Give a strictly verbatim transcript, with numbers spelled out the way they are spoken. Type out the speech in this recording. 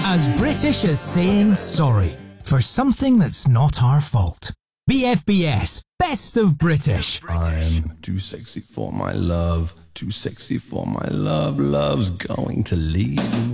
As British as saying sorry for something that's not our fault. B F B S, Best of British. I'm too sexy for my love, too sexy for my love, love's going to leave.